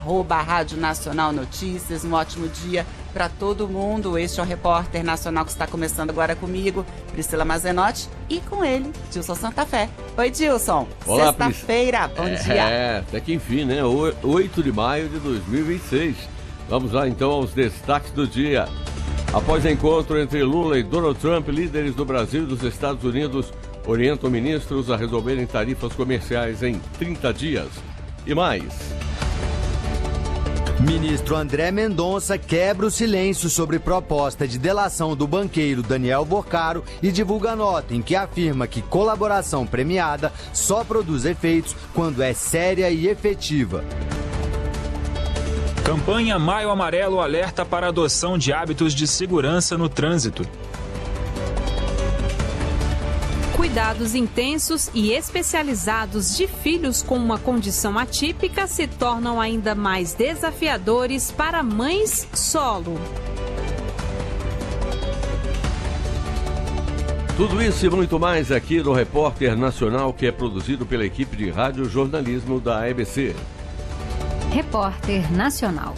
Rádio Nacional Notícias, um ótimo dia para todo mundo. Este é o Repórter Nacional que está começando agora comigo, Priscila Mazenotti, e com ele, Dilson Santa Fé. Oi, Dilson. Olá, sexta-feira, bom dia. Até que enfim, né? 8 de maio de 2026. Vamos lá então aos destaques do dia. Após encontro entre Lula e Donald Trump, líderes do Brasil e dos Estados Unidos orientam ministros a resolverem tarifas comerciais em 30 dias. E mais. Ministro André Mendonça quebra o silêncio sobre proposta de delação do banqueiro Daniel Boccaro e divulga nota em que afirma que colaboração premiada só produz efeitos quando é séria e efetiva. Campanha Maio Amarelo alerta para a adoção de hábitos de segurança no trânsito. Cuidados intensos e especializados de filhos com uma condição atípica se tornam ainda mais desafiadores para mães solo. Tudo isso e muito mais aqui no Repórter Nacional, que é produzido pela equipe de rádio jornalismo da EBC. Repórter Nacional.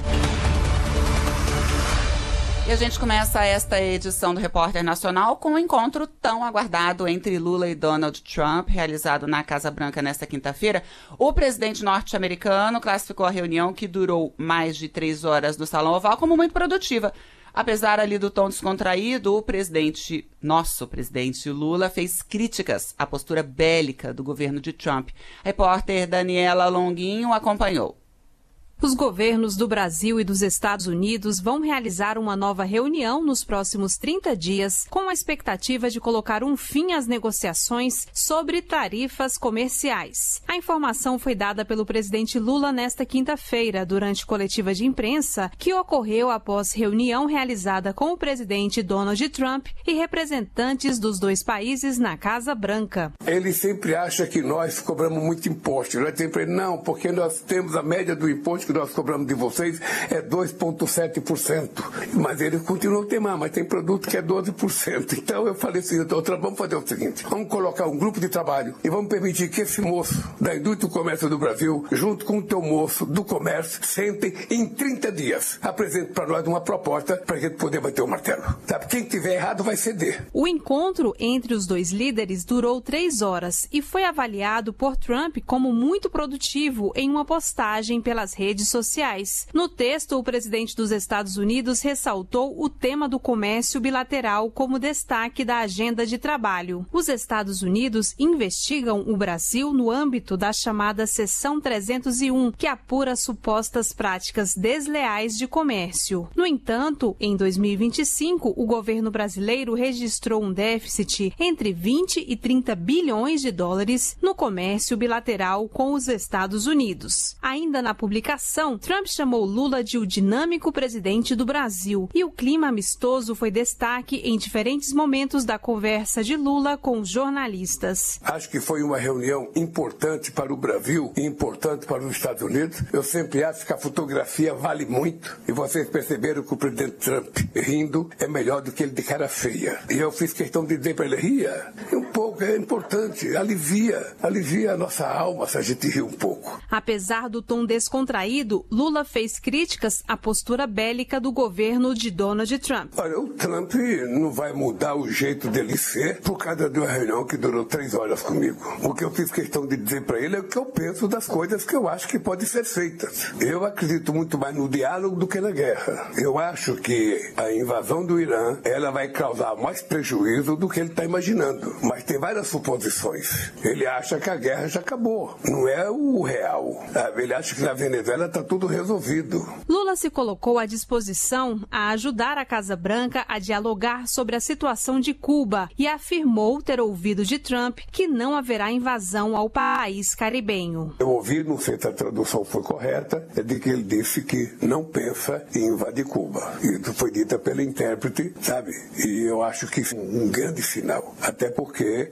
E a gente começa esta edição do Repórter Nacional com um encontro tão aguardado entre Lula e Donald Trump, realizado na Casa Branca nesta quinta-feira. O presidente norte-americano classificou a reunião, que durou mais de 3 horas no Salão Oval, como muito produtiva. Apesar ali do tom descontraído, nosso presidente Lula fez críticas à postura bélica do governo de Trump. A repórter Daniela Longuinho acompanhou. Os governos do Brasil e dos Estados Unidos vão realizar uma nova reunião nos próximos 30 dias, com a expectativa de colocar um fim às negociações sobre tarifas comerciais. A informação foi dada pelo presidente Lula nesta quinta-feira, durante coletiva de imprensa, que ocorreu após reunião realizada com o presidente Donald Trump e representantes dos dois países na Casa Branca. Ele sempre acha que nós cobramos muito imposto. Nós sempre não, porque nós temos a média do imposto que nós cobramos de vocês é 2,7%. Mas ele continua a temar, mas tem produto que é 12%. Então eu falei assim, doutor, vamos fazer o seguinte, vamos colocar um grupo de trabalho e vamos permitir que esse moço da indústria e comércio do Brasil, junto com o teu moço do comércio, sentem em 30 dias. Apresente para nós uma proposta para a gente poder bater o martelo. Sabe, quem tiver errado vai ceder. O encontro entre os dois líderes durou 3 horas e foi avaliado por Trump como muito produtivo em uma postagem pelas redes sociais. No texto, o presidente dos Estados Unidos ressaltou o tema do comércio bilateral como destaque da agenda de trabalho. Os Estados Unidos investigam o Brasil no âmbito da chamada Seção 301, que apura supostas práticas desleais de comércio. No entanto, em 2025, o governo brasileiro registrou um déficit entre 20 e 30 bilhões de dólares no comércio bilateral com os Estados Unidos. Ainda na publicação, Trump chamou Lula de o dinâmico presidente do Brasil e o clima amistoso foi destaque em diferentes momentos da conversa de Lula com jornalistas. Acho que foi uma reunião importante para o Brasil e importante para os Estados Unidos. Eu sempre acho que a fotografia vale muito e vocês perceberam que o presidente Trump rindo é melhor do que ele de cara feia. E eu fiz questão de dizer para ele, ria um pouco, é importante, alivia a nossa alma se a gente rir um pouco. Apesar do tom descontraído, Lula fez críticas à postura bélica do governo de Donald Trump. Olha, o Trump não vai mudar o jeito dele ser por causa de uma reunião que durou 3 horas comigo. O que eu fiz questão de dizer para ele é o que eu penso das coisas que eu acho que podem ser feitas. Eu acredito muito mais no diálogo do que na guerra. Eu acho que a invasão do Irã, ela vai causar mais prejuízo do que ele está imaginando. Mas tem várias suposições. Ele acha que a guerra já acabou. Não é o real. Ele acha que na Venezuela está tudo resolvido. Lula se colocou à disposição a ajudar a Casa Branca a dialogar sobre a situação de Cuba e afirmou ter ouvido de Trump que não haverá invasão ao país caribenho. Eu ouvi, não sei se a tradução foi correta, é de que ele disse que não pensa em invadir Cuba. Isso foi dita pela intérprete, sabe? E eu acho que é um grande sinal. Até porque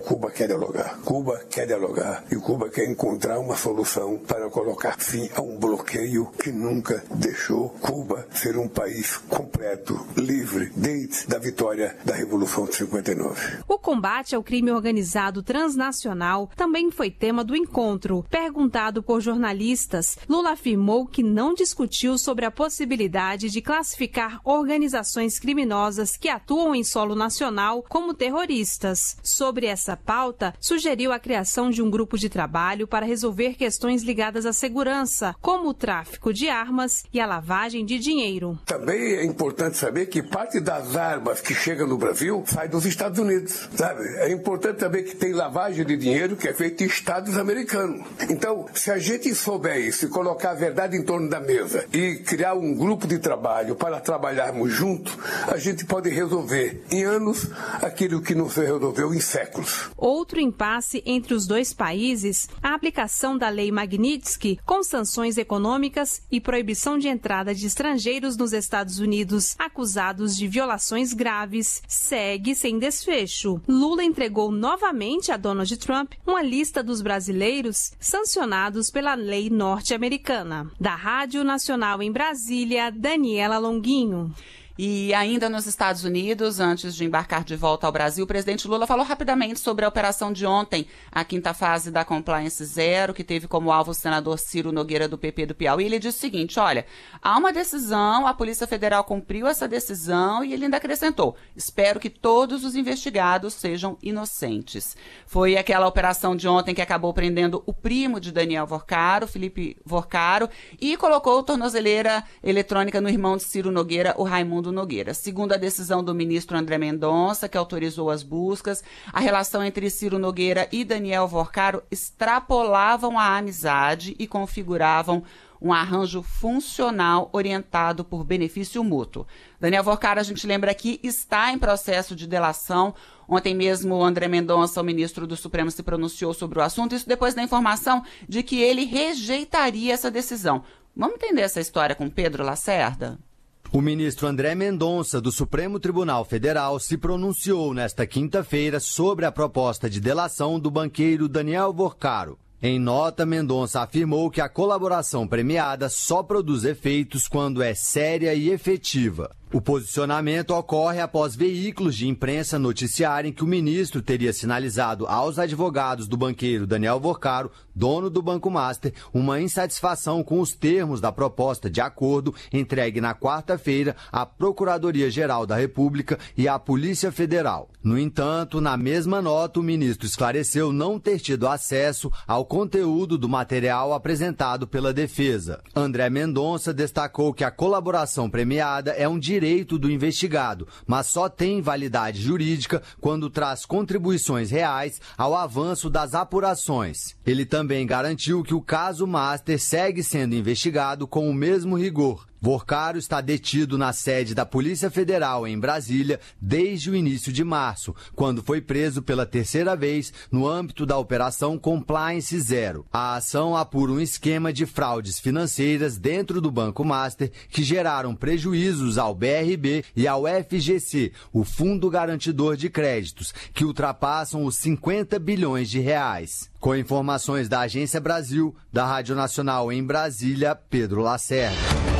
Cuba quer dialogar. Cuba quer dialogar e Cuba quer encontrar uma solução para colocar fim a um bloqueio que nunca deixou Cuba ser um país completo, livre, desde a vitória da Revolução de 59. O combate ao crime organizado transnacional também foi tema do encontro. Perguntado por jornalistas, Lula afirmou que não discutiu sobre a possibilidade de classificar organizações criminosas que atuam em solo nacional como terroristas. Sobre essa pauta, sugeriu a criação de um grupo de trabalho para resolver questões ligadas à segurança, como o tráfico de armas e a lavagem de dinheiro. Também é importante saber que parte das armas que chegam no Brasil sai dos Estados Unidos, sabe? É importante saber que tem lavagem de dinheiro que é feita em estados americanos. Então, se a gente souber isso e colocar a verdade em torno da mesa e criar um grupo de trabalho para trabalharmos juntos, a gente pode resolver em anos aquilo que não se resolveu em séculos. Outro impasse entre os dois países, a aplicação da Lei Magnitsky, com sanções econômicas e proibição de entrada de estrangeiros nos Estados Unidos acusados de violações graves, segue sem desfecho. Lula entregou novamente a Donald Trump uma lista dos brasileiros sancionados pela lei norte-americana. Da Rádio Nacional em Brasília, Daniela Longuinho. E ainda nos Estados Unidos, antes de embarcar de volta ao Brasil, o presidente Lula falou rapidamente sobre a operação de ontem, a quinta fase da Compliance Zero, que teve como alvo o senador Ciro Nogueira, do PP do Piauí. Ele disse o seguinte: olha, há uma decisão, a Polícia Federal cumpriu essa decisão, e ele ainda acrescentou: espero que todos os investigados sejam inocentes. Foi aquela operação de ontem que acabou prendendo o primo de Daniel Vorcaro, Felipe Vorcaro, e colocou tornozeleira eletrônica no irmão de Ciro Nogueira, o Raimundo Nogueira. Segundo a decisão do ministro André Mendonça, que autorizou as buscas, a relação entre Ciro Nogueira e Daniel Vorcaro extrapolavam a amizade e configuravam um arranjo funcional orientado por benefício mútuo. Daniel Vorcaro, a gente lembra aqui, está em processo de delação. Ontem mesmo o André Mendonça, o ministro do Supremo, se pronunciou sobre o assunto, isso depois da informação de que ele rejeitaria essa decisão. Vamos entender essa história com Pedro Lacerda? O ministro André Mendonça, do Supremo Tribunal Federal, se pronunciou nesta quinta-feira sobre a proposta de delação do banqueiro Daniel Vorcaro. Em nota, Mendonça afirmou que a colaboração premiada só produz efeitos quando é séria e efetiva. O posicionamento ocorre após veículos de imprensa noticiarem que o ministro teria sinalizado aos advogados do banqueiro Daniel Vorcaro, dono do Banco Master, uma insatisfação com os termos da proposta de acordo entregue na quarta-feira à Procuradoria-Geral da República e à Polícia Federal. No entanto, na mesma nota, o ministro esclareceu não ter tido acesso ao conteúdo do material apresentado pela defesa. André Mendonça destacou que a colaboração premiada é um direito do investigado, mas só tem validade jurídica quando traz contribuições reais ao avanço das apurações. Ele também garantiu que o caso Master segue sendo investigado com o mesmo rigor. Vorcaro está detido na sede da Polícia Federal em Brasília desde o início de março, quando foi preso pela terceira vez no âmbito da Operação Compliance Zero. A ação apura um esquema de fraudes financeiras dentro do Banco Master que geraram prejuízos ao BRB e ao FGC, o Fundo Garantidor de Créditos, que ultrapassam os 50 bilhões de reais. Com informações da Agência Brasil, da Rádio Nacional em Brasília, Pedro Lacerda.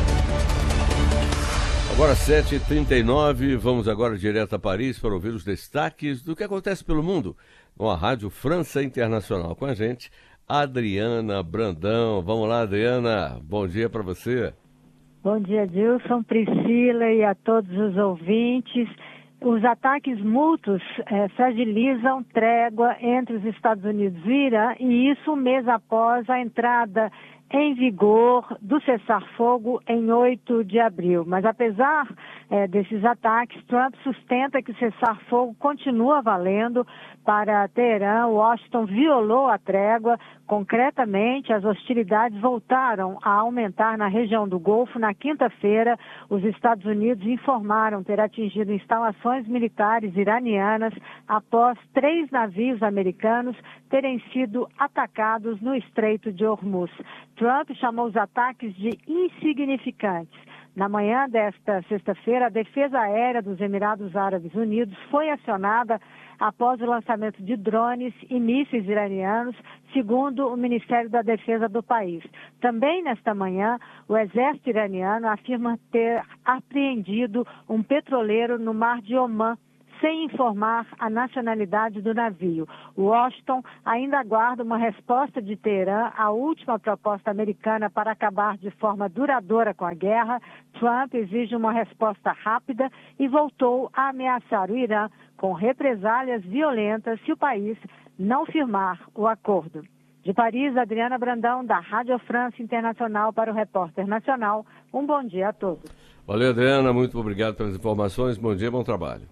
Agora 7h39, vamos agora direto a Paris para ouvir os destaques do que acontece pelo mundo com a Rádio França Internacional. Com a gente, Adriana Brandão. Vamos lá, Adriana, bom dia para você. Bom dia, Dilson, Priscila e a todos os ouvintes. Os ataques mútuos fragilizam trégua entre os Estados Unidos e o Irã, e isso um mês após a entrada em vigor do cessar-fogo em 8 de abril. Mas apesar desses ataques, Trump sustenta que o cessar-fogo continua valendo para Teherã. Washington violou a trégua. Concretamente, as hostilidades voltaram a aumentar na região do Golfo. Na quinta-feira, os Estados Unidos informaram ter atingido instalações militares iranianas após 3 navios americanos terem sido atacados no Estreito de Hormuz. Trump chamou os ataques de insignificantes. Na manhã desta sexta-feira, a Defesa Aérea dos Emirados Árabes Unidos foi acionada após o lançamento de drones e mísseis iranianos, segundo o Ministério da Defesa do país. Também nesta manhã, o exército iraniano afirma ter apreendido um petroleiro no mar de Omã, sem informar a nacionalidade do navio. Washington ainda aguarda uma resposta de Teherã à última proposta americana para acabar de forma duradoura com a guerra. Trump exige uma resposta rápida e voltou a ameaçar o Irã com represálias violentas se o país não firmar o acordo. De Paris, Adriana Brandão, da Rádio France Internacional, para o Repórter Nacional. Um bom dia a todos. Valeu, Adriana. Muito obrigado pelas informações. Bom dia, bom trabalho.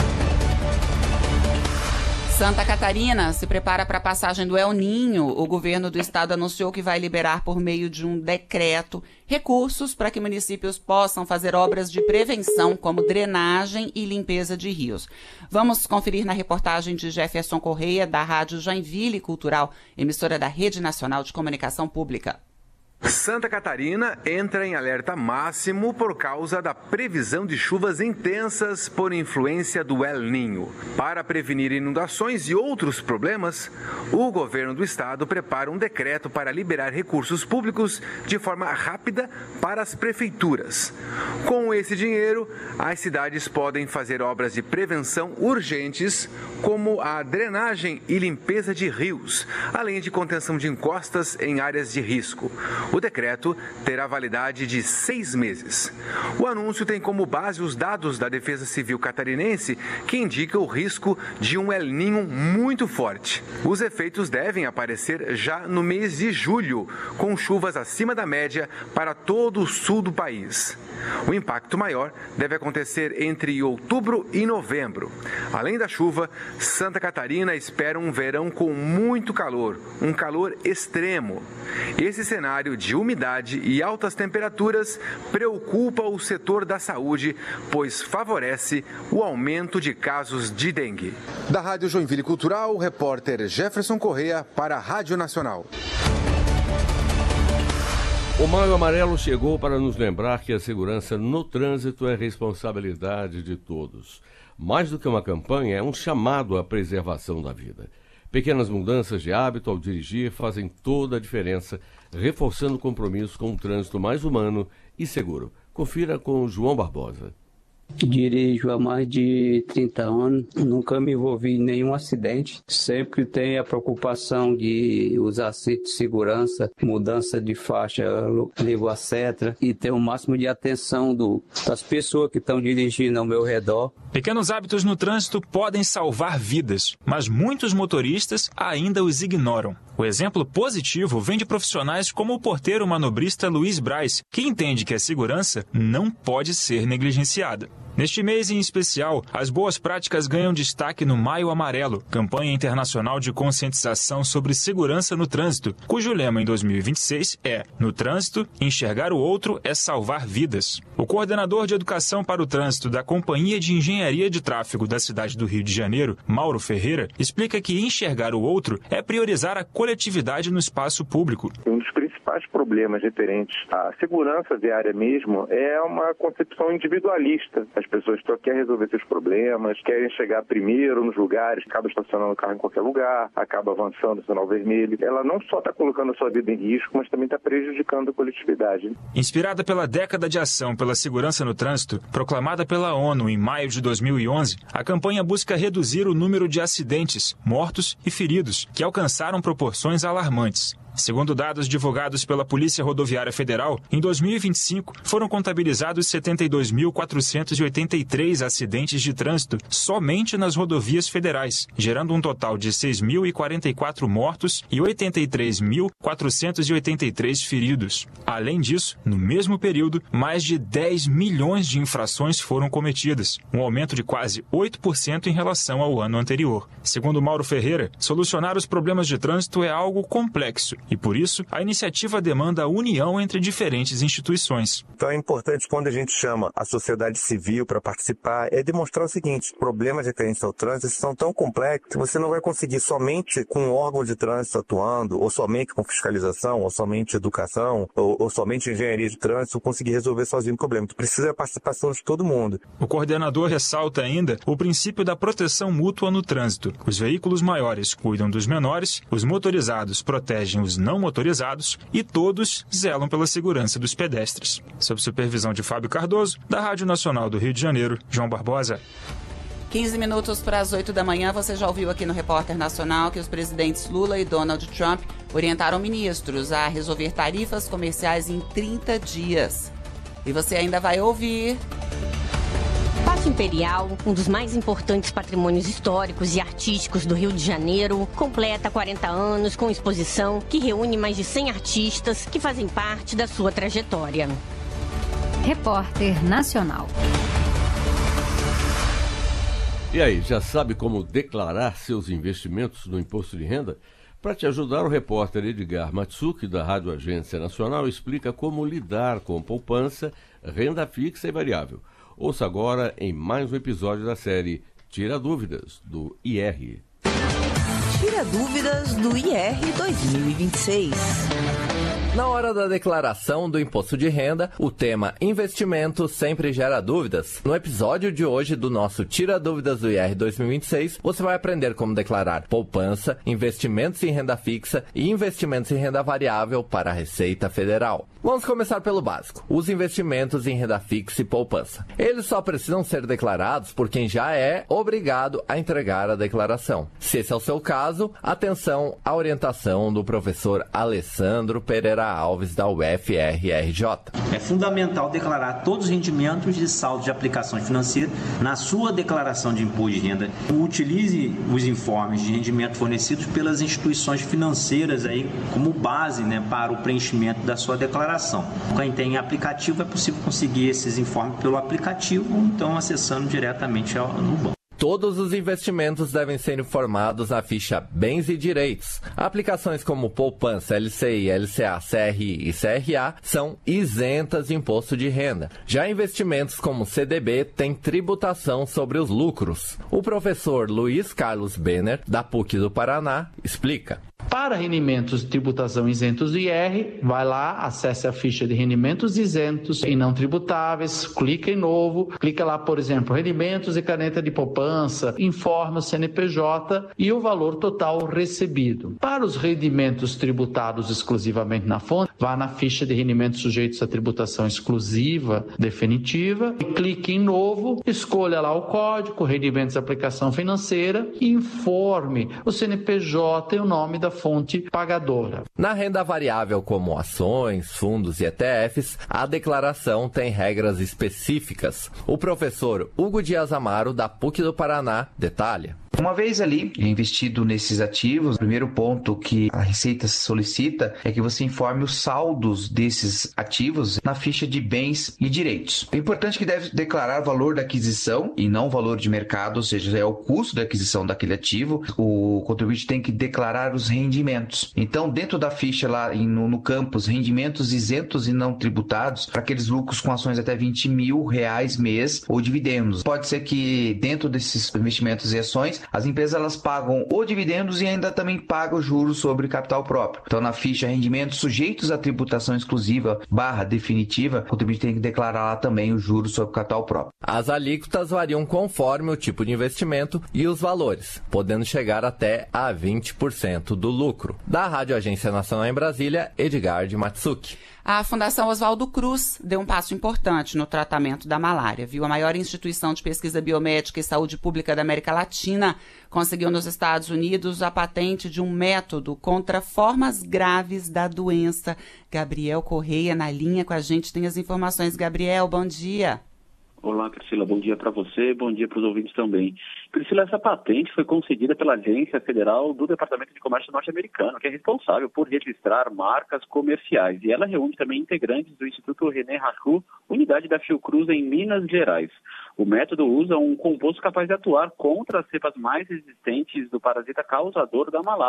Santa Catarina se prepara para a passagem do El Niño. O governo do estado anunciou que vai liberar, por meio de um decreto, recursos para que municípios possam fazer obras de prevenção, como drenagem e limpeza de rios. Vamos conferir na reportagem de Jefferson Correia, da Rádio Joinville Cultural, emissora da Rede Nacional de Comunicação Pública. Santa Catarina entra em alerta máximo por causa da previsão de chuvas intensas por influência do El Niño. Para prevenir inundações e outros problemas, o governo do estado prepara um decreto para liberar recursos públicos de forma rápida para as prefeituras. Com esse dinheiro, as cidades podem fazer obras de prevenção urgentes, como a drenagem e limpeza de rios, além de contenção de encostas em áreas de risco. O decreto terá validade de 6 meses. O anúncio tem como base os dados da Defesa Civil catarinense, que indica o risco de um El Niño muito forte. Os efeitos devem aparecer já no mês de julho, com chuvas acima da média para todo o sul do país. O impacto maior deve acontecer entre outubro e novembro. Além da chuva, Santa Catarina espera um verão com muito calor, um calor extremo. Esse cenário de umidade e altas temperaturas preocupa o setor da saúde, pois favorece o aumento de casos de dengue. Da Rádio Joinville Cultural, o repórter Jefferson Correia para a Rádio Nacional. O Maio Amarelo chegou para nos lembrar que a segurança no trânsito é responsabilidade de todos. Mais do que uma campanha, é um chamado à preservação da vida. Pequenas mudanças de hábito ao dirigir fazem toda a diferença, reforçando o compromisso com um trânsito mais humano e seguro. Confira com João Barbosa. Dirijo há mais de 30 anos, nunca me envolvi em nenhum acidente. Sempre tenho a preocupação de usar cinto de segurança, mudança de faixa, levo a seta e ter o máximo de atenção das pessoas que estão dirigindo ao meu redor. Pequenos hábitos no trânsito podem salvar vidas, mas muitos motoristas ainda os ignoram. O exemplo positivo vem de profissionais como o porteiro manobrista Luiz Braz, que entende que a segurança não pode ser negligenciada. Neste mês em especial, as boas práticas ganham destaque no Maio Amarelo, campanha internacional de conscientização sobre segurança no trânsito, cujo lema em 2026 é: no trânsito, enxergar o outro é salvar vidas. O coordenador de Educação para o Trânsito da Companhia de Engenharia de Tráfego da cidade do Rio de Janeiro, Mauro Ferreira, explica que enxergar o outro é priorizar a coletividade no espaço público. Um dos principais problemas referentes à segurança viária mesmo é uma concepção individualista. As pessoas só querem resolver seus problemas, querem chegar primeiro nos lugares, acaba estacionando o carro em qualquer lugar, acaba avançando no sinal vermelho. Ela não só está colocando a sua vida em risco, mas também está prejudicando a coletividade. Inspirada pela década de ação pela segurança no trânsito, proclamada pela ONU em maio de 2011, a campanha busca reduzir o número de acidentes, mortos e feridos, que alcançaram proporções alarmantes. Segundo dados divulgados pela Polícia Rodoviária Federal, em 2025 foram contabilizados 72.483 acidentes de trânsito somente nas rodovias federais, gerando um total de 6.044 mortos e 83.483 feridos. Além disso, no mesmo período, mais de 10 milhões de infrações foram cometidas, um aumento de quase 8% em relação ao ano anterior. Segundo Mauro Ferreira, solucionar os problemas de trânsito é algo complexo E por isso, a iniciativa demanda a união entre diferentes instituições. Então é importante, quando a gente chama a sociedade civil para participar, é demonstrar o seguinte: problemas referentes ao trânsito são tão complexos que você não vai conseguir somente com um órgão de trânsito atuando, ou somente com fiscalização, ou somente educação, ou somente engenharia de trânsito, conseguir resolver sozinho o problema. Precisa da participação de todo mundo. O coordenador ressalta ainda o princípio da proteção mútua no trânsito. Os veículos maiores cuidam dos menores, os motorizados protegem os não motorizados e todos zelam pela segurança dos pedestres. Sob supervisão de Fábio Cardoso, da Rádio Nacional do Rio de Janeiro, João Barbosa. 15 minutos para as 8 da manhã, você já ouviu aqui no Repórter Nacional que os presidentes Lula e Donald Trump orientaram ministros a resolver tarifas comerciais em 30 dias. E você ainda vai ouvir... Pátio Imperial, um dos mais importantes patrimônios históricos e artísticos do Rio de Janeiro, completa 40 anos com exposição que reúne mais de 100 artistas que fazem parte da sua trajetória. Repórter Nacional. E aí, já sabe como declarar seus investimentos no imposto de renda? Para te ajudar, o repórter Edgar Matsuki, da Rádio Agência Nacional, explica como lidar com poupança, renda fixa e variável. Ouça agora em mais um episódio da série Tira Dúvidas, do IR. Tira Dúvidas do IR 2026. Na hora da declaração do imposto de renda, o tema investimento sempre gera dúvidas. No episódio de hoje do nosso Tira Dúvidas do IR 2026, você vai aprender como declarar poupança, investimentos em renda fixa e investimentos em renda variável para a Receita Federal. Vamos começar pelo básico, os investimentos em renda fixa e poupança. Eles só precisam ser declarados por quem já é obrigado a entregar a declaração. Se esse é o seu caso, atenção à orientação do professor Alessandro Pereira Alves, da UFRRJ. É fundamental declarar todos os rendimentos de saldo de aplicações financeiras na sua declaração de imposto de renda. Utilize os informes de rendimento fornecidos pelas instituições financeiras aí como base, para o preenchimento da sua declaração. Quem tem aplicativo é possível conseguir esses informes pelo aplicativo ou então acessando diretamente no banco. Todos os investimentos devem ser informados na ficha Bens e Direitos. Aplicações como poupança, LCI, LCA, CRI e CRA são isentas de imposto de renda. Já investimentos como CDB têm tributação sobre os lucros. O professor Luiz Carlos Benner, da PUC do Paraná, explica. Para rendimentos de tributação isentos do IR, vai lá, acesse a ficha de rendimentos isentos e não tributáveis, clica em novo, clica lá, por exemplo, rendimentos e caneta de poupança, informa o CNPJ e o valor total recebido. Para os rendimentos tributados exclusivamente na fonte, vá na ficha de rendimentos sujeitos à tributação exclusiva definitiva, clique em novo, escolha lá o código, rendimentos de aplicação financeira e informe o CNPJ e o nome da fonte pagadora. Na renda variável, como ações, fundos e ETFs, a declaração tem regras específicas. O professor Hugo Dias Amaro, da PUC do Paraná, detalha. Uma vez ali investido nesses ativos, o primeiro ponto que a Receita solicita é que você informe os saldos desses ativos na ficha de bens e direitos. É importante que deve declarar o valor da aquisição e não o valor de mercado, ou seja, é o custo da aquisição daquele ativo. O contribuinte tem que declarar os rendimentos. Então, dentro da ficha lá no campus, rendimentos isentos e não tributados, para aqueles lucros com ações até R$20 mil mês ou dividendos. Pode ser que dentro desses investimentos e ações, as empresas elas pagam ou dividendos e ainda também pagam juros sobre capital próprio. Então, na ficha rendimentos sujeitos à tributação exclusiva / definitiva, o contribuinte tem que declarar lá também os juros sobre capital próprio. As alíquotas variam conforme o tipo de investimento e os valores, podendo chegar até a 20% do lucro. Da Rádio Agência Nacional em Brasília, Edgar de Matsuki. A Fundação Oswaldo Cruz deu um passo importante no tratamento da malária, viu? A maior instituição de pesquisa biomédica e saúde pública da América Latina conseguiu nos Estados Unidos a patente de um método contra formas graves da doença. Gabriel Correia na linha com a gente tem as informações. Gabriel, bom dia. Olá, Priscila. Bom dia para você, bom dia para os ouvintes também. Priscila, essa patente foi concedida pela Agência Federal do Departamento de Comércio norte-americano, que é responsável por registrar marcas comerciais. E ela reúne também integrantes do Instituto René Rachou, unidade da Fiocruz em Minas Gerais. O método usa um composto capaz de atuar contra as cepas mais resistentes do parasita causador da malária.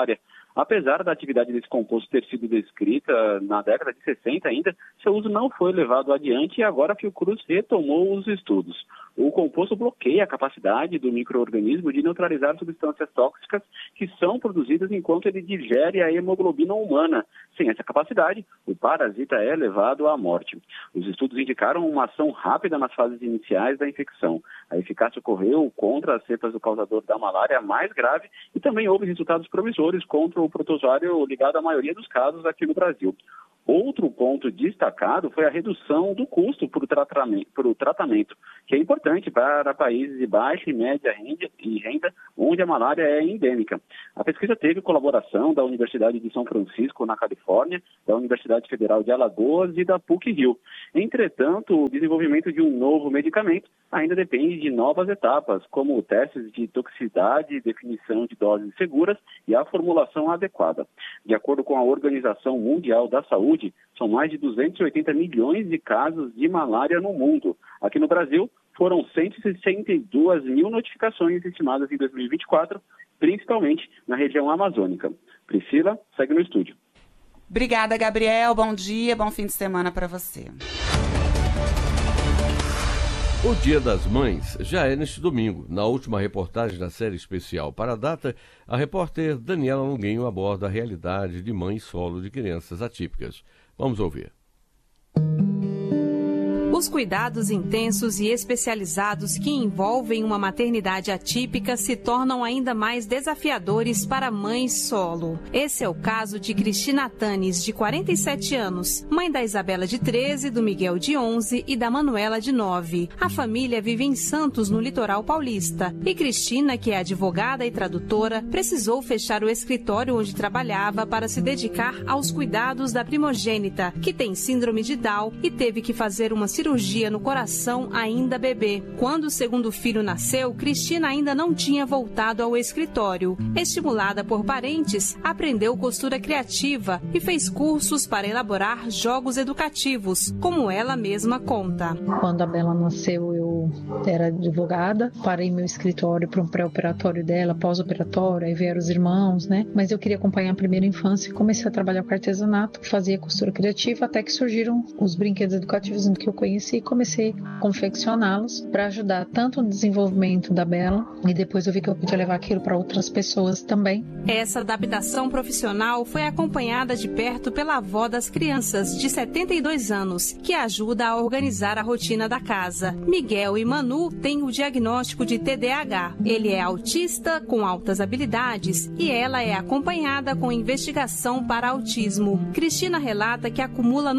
Apesar da atividade desse composto ter sido descrita na década de 60 ainda, seu uso não foi levado adiante e agora a Fiocruz retomou os estudos. O composto bloqueia a capacidade do micro-organismo de neutralizar substâncias tóxicas que são produzidas enquanto ele digere a hemoglobina humana. Sem essa capacidade, o parasita é levado à morte. Os estudos indicaram uma ação rápida nas fases iniciais da infecção. A eficácia ocorreu contra as cepas do causador da malária mais grave e também houve resultados promissores contra o protozoário ligado à maioria dos casos aqui no Brasil. Outro ponto destacado foi a redução do custo para o tratamento, que é importante para países de baixa e média renda, onde a malária é endêmica. A pesquisa teve colaboração da Universidade de São Francisco, na Califórnia, da Universidade Federal de Alagoas e da PUC-Rio. Entretanto, o desenvolvimento de um novo medicamento ainda depende de novas etapas, como testes de toxicidade, definição de doses seguras e a formulação adequada. De acordo com a Organização Mundial da Saúde, são mais de 280 milhões de casos de malária no mundo. Aqui no Brasil, foram 162 mil notificações estimadas em 2024, principalmente na região amazônica. Priscila, segue no estúdio. Obrigada, Gabriel. Bom dia, bom fim de semana para você. O Dia das Mães já é neste domingo. Na última reportagem da série especial para a data, a repórter Daniela Longuinho aborda a realidade de mãe solo de crianças atípicas. Vamos ouvir. Os cuidados intensos e especializados que envolvem uma maternidade atípica se tornam ainda mais desafiadores para mães solo. Esse é o caso de Cristina Tanes, de 47 anos, mãe da Isabela, de 13, do Miguel, de 11 e da Manuela, de 9. A família vive em Santos, no litoral paulista. E Cristina, que é advogada e tradutora, precisou fechar o escritório onde trabalhava para se dedicar aos cuidados da primogênita, que tem síndrome de Down e teve que fazer uma cirurgia no coração ainda bebê. Quando o segundo filho nasceu, Cristina ainda não tinha voltado ao escritório. Estimulada por parentes, aprendeu costura criativa e fez cursos para elaborar jogos educativos, como ela mesma conta. Quando a Bela nasceu, eu era advogada, parei meu escritório para um pré-operatório dela, pós-operatório, aí vieram os irmãos, né? Mas eu queria acompanhar a primeira infância e comecei a trabalhar com artesanato, fazia costura criativa, até que surgiram os brinquedos educativos que eu conheci e comecei a confeccioná-los para ajudar tanto no desenvolvimento da Bela e depois eu vi que eu podia levar aquilo para outras pessoas também. Essa adaptação profissional foi acompanhada de perto pela avó das crianças, de 72 anos, que ajuda a organizar a rotina da casa. Miguel e Manu têm o diagnóstico de TDAH. Ele é autista com altas habilidades e ela é acompanhada com investigação para autismo. Cristina relata que acumula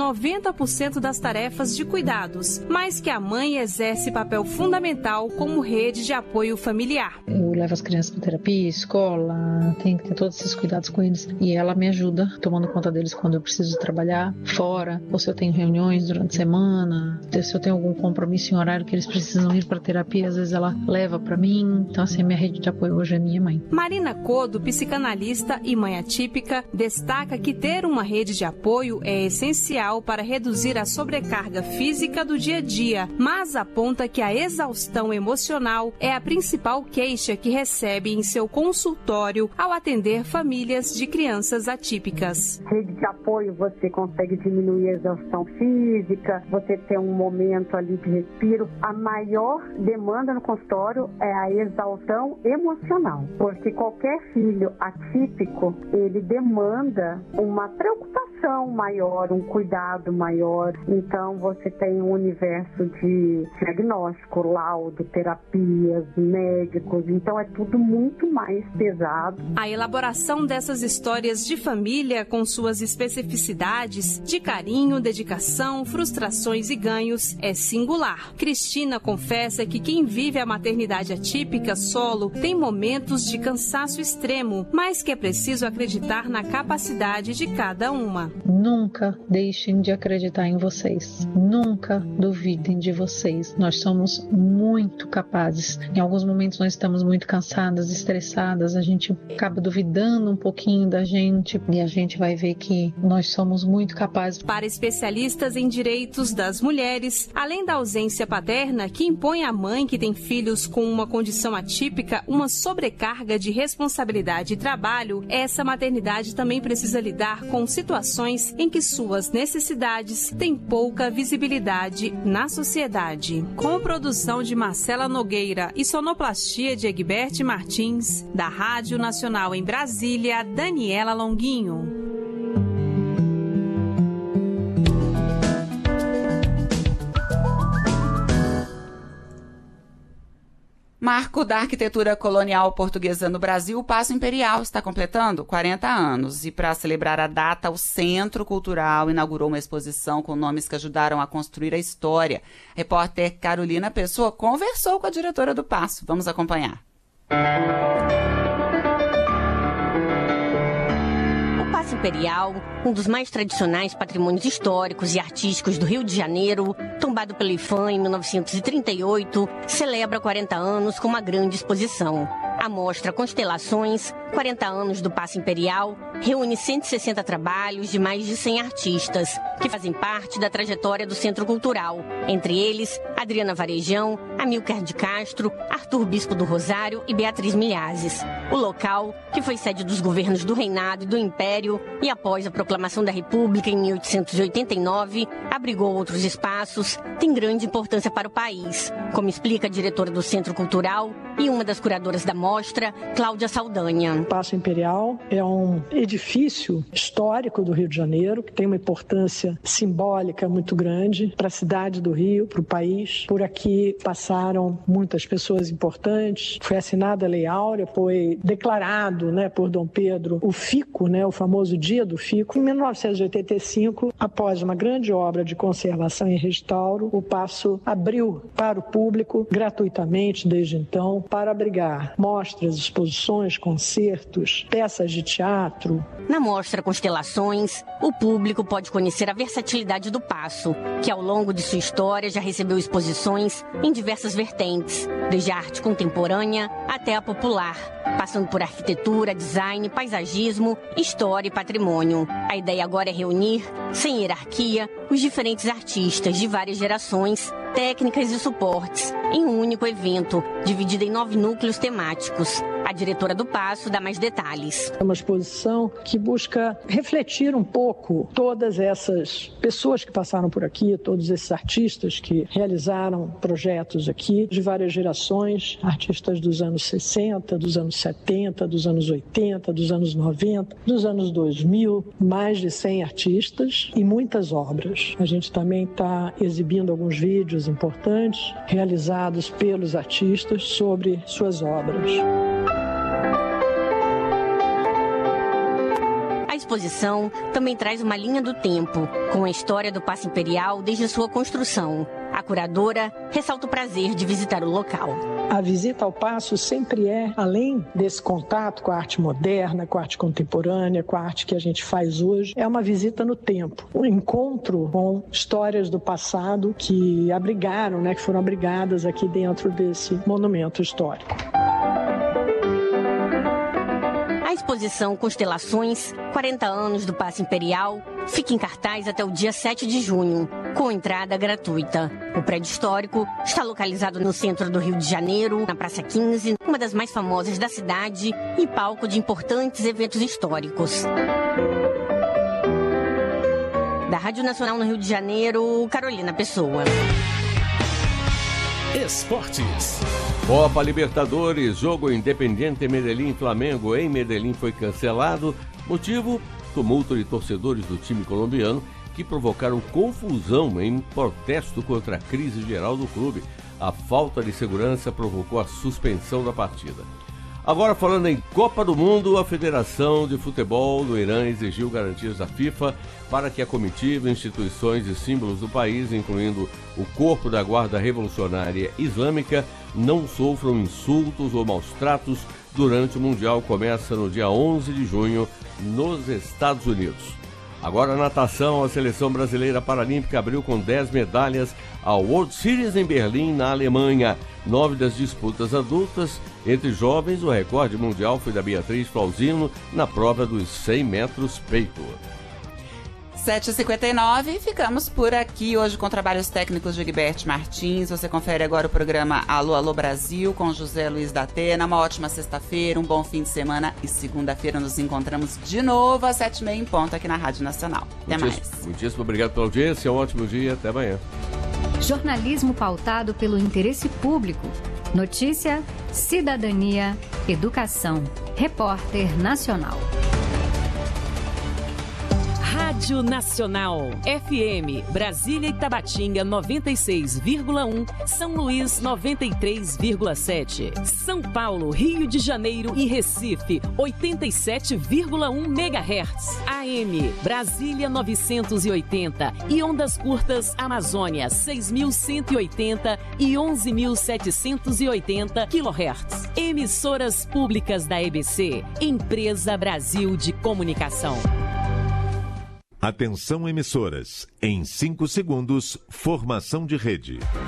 90% das tarefas de cuidado, mas que a mãe exerce papel fundamental como rede de apoio familiar. Eu levo as crianças para terapia, escola, tenho que ter todos esses cuidados com eles e ela me ajuda tomando conta deles quando eu preciso trabalhar fora, ou se eu tenho reuniões durante a semana, se eu tenho algum compromisso em horário que eles precisam ir para terapia, às vezes ela leva para mim. Então assim, minha rede de apoio hoje é minha mãe. Marina Codo, psicanalista e mãe atípica, destaca que ter uma rede de apoio é essencial para reduzir a sobrecarga física do dia a dia, mas aponta que a exaustão emocional é a principal queixa que recebe em seu consultório ao atender famílias de crianças atípicas. Rede de apoio, você consegue diminuir a exaustão física, você tem um momento ali de respiro. A maior demanda no consultório é a exaustão emocional, porque qualquer filho atípico, ele demanda uma preocupação maior, um cuidado maior. Então você tem um universo de diagnóstico, laudo, terapias, médicos, então é tudo muito mais pesado. A elaboração dessas histórias de família com suas especificidades de carinho, dedicação, frustrações e ganhos é singular. Cristina confessa que quem vive a maternidade atípica solo tem momentos de cansaço extremo, mas que é preciso acreditar na capacidade de cada uma. Carolina. Nunca deixem de acreditar em vocês. Nunca duvidem de vocês. Nós somos muito capazes. Em alguns momentos nós estamos muito cansadas, estressadas, a gente acaba duvidando um pouquinho da gente e a gente vai ver que nós somos muito capazes. Para especialistas em direitos das mulheres, além da ausência paterna que impõe à mãe que tem filhos com uma condição atípica uma sobrecarga de responsabilidade e trabalho, essa maternidade também precisa lidar com situações em que suas necessidades têm pouca visibilidade na sociedade. Com produção de Marcela Nogueira e sonoplastia de Egbert Martins, da Rádio Nacional em Brasília, Daniela Longuinho. Marco da arquitetura colonial portuguesa no Brasil, o Paço Imperial está completando 40 anos. E para celebrar a data, o Centro Cultural inaugurou uma exposição com nomes que ajudaram a construir a história. A repórter Carolina Pessoa conversou com a diretora do Paço. Vamos acompanhar. O Paço Imperial, um dos mais tradicionais patrimônios históricos e artísticos do Rio de Janeiro, tombado pelo IPHAN em 1938, celebra 40 anos com uma grande exposição. A mostra Constelações, 40 anos do Paço Imperial, reúne 160 trabalhos de mais de 100 artistas, que fazem parte da trajetória do Centro Cultural. Entre eles, Adriana Varejão, Amílcar de Castro, Arthur Bispo do Rosário e Beatriz Milhazes. O local, que foi sede dos governos do Reinado e do Império, e após a proclamação da República em 1889, abrigou outros espaços, tem grande importância para o país, como explica a diretora do Centro Cultural e uma das curadoras da mostra, Cláudia Saldanha. O Paço Imperial é um edifício histórico do Rio de Janeiro, que tem uma importância simbólica muito grande para a cidade do Rio, para o país. Por aqui passaram muitas pessoas importantes, foi assinada a Lei Áurea, foi declarado, por Dom Pedro o FICO, o famoso Dia do FICO. Em 1985, após uma grande obra de conservação e restauro, o Paço abriu para o público gratuitamente desde então, para abrigar mostras, exposições, concertos, peças de teatro. Na mostra Constelações, o público pode conhecer a versatilidade do Paço, que ao longo de sua história já recebeu exposições em diversas vertentes, desde a arte contemporânea até a popular, passando por arquitetura, design, paisagismo, história e patrimônio. A ideia agora é reunir, sem hierarquia, os diferentes artistas de várias gerações, técnicas e suportes, em um único evento, dividido em 9 núcleos temáticos. A diretora do Paço dá mais detalhes. É uma exposição que busca refletir um pouco todas essas pessoas que passaram por aqui, todos esses artistas que realizaram projetos aqui de várias gerações, artistas dos anos 60, dos anos 70, dos anos 80, dos anos 90, dos anos 2000, mais de 100 artistas e muitas obras. A gente também está exibindo alguns vídeos importantes realizados pelos artistas sobre suas obras. A exposição também traz uma linha do tempo, com a história do Paço Imperial desde a sua construção. A curadora ressalta o prazer de visitar o local. A visita ao Paço sempre é, além desse contato com a arte moderna, com a arte contemporânea, com a arte que a gente faz hoje, é uma visita no tempo. Um encontro com histórias do passado que abrigaram, que foram abrigadas aqui dentro desse monumento histórico. A exposição Constelações, 40 anos do Paço Imperial, fica em cartaz até o dia 7 de junho, com entrada gratuita. O prédio histórico está localizado no centro do Rio de Janeiro, na Praça 15, uma das mais famosas da cidade e palco de importantes eventos históricos. Da Rádio Nacional no Rio de Janeiro, Carolina Pessoa. Esportes. Copa Libertadores, jogo Independiente Medellín Flamengo em Medellín foi cancelado. Motivo? Tumulto de torcedores do time colombiano que provocaram confusão em protesto contra a crise geral do clube. A falta de segurança provocou a suspensão da partida. Agora, falando em Copa do Mundo, a Federação de Futebol do Irã exigiu garantias da FIFA para que a comitiva, instituições e símbolos do país, incluindo o Corpo da Guarda Revolucionária Islâmica, não sofram insultos ou maus-tratos durante o Mundial. Começa no dia 11 de junho nos Estados Unidos. Agora, a natação, a seleção brasileira paralímpica abriu com 10 medalhas ao World Series em Berlim, na Alemanha. 9 das disputas adultas. Entre jovens, o recorde mundial foi da Beatriz Flauzino na prova dos 100 metros peito. 7h59, ficamos por aqui hoje com trabalhos técnicos de Gilberto Martins. Você confere agora o programa Alô, Alô Brasil com José Luiz da Atena. Uma ótima sexta-feira, um bom fim de semana e segunda-feira nos encontramos de novo às 7h30 em ponto aqui na Rádio Nacional. Até mais. Muitíssimo obrigado pela audiência, um ótimo dia, até amanhã. Jornalismo pautado pelo interesse público. Notícia, cidadania, educação. Repórter Nacional. Rádio Nacional, FM, Brasília e Tabatinga 96,1, São Luís 93,7, São Paulo, Rio de Janeiro e Recife 87,1 MHz, AM, Brasília 980 e ondas curtas Amazônia 6.180 e 11.780 kHz. Emissoras públicas da EBC, Empresa Brasil de Comunicação. Atenção emissoras, em 5 segundos, formação de rede.